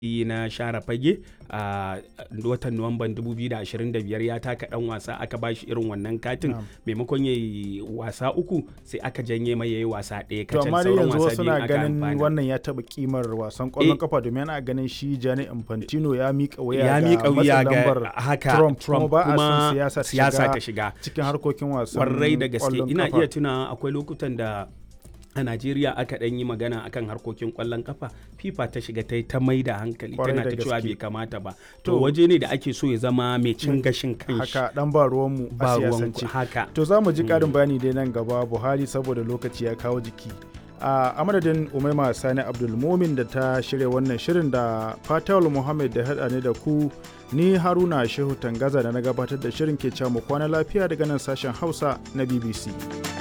na share fage a watan Nuwamban 2025 ya taka dan wasa aka bashi irin wannan katin maimakon yayi wasa 3 sai aka janye mai yayi wasa 1 kacal sauran wasa biyu aka ganin wannan ya taba kimar wasan kwallon kafa domin ana ganin shi Gianni Infantino ya mika wuya ga haka Trump kuma siyasa ta shiga cikin harkokin wasan kwarai da gaske. Ina iya tuna akwai lokutan da a Najeriya aka ɗan yi magana akan harkokin ƙwallon kafa, FIFA ta shiga ta mai da hankali tana ta cewa bai kamata ba. To waje ne da ake so ya zama mai cin gashin kanshi. Haka dan ba ruwanmu a siyasance. Haka. To za mu ji ƙarin bayani dai nan gaba Buhari saboda lokaci ya kawo jiki. A madadin Umaima Sani Abdulmumin da ta shirya wannan shirin da Fatawul Muhammad da haɗa ne da ku, ni Haruna Shehu Tangaza da na gabatar da shirin ke cewa mu kwana lafiya daga nan sashen Hausa na BBC.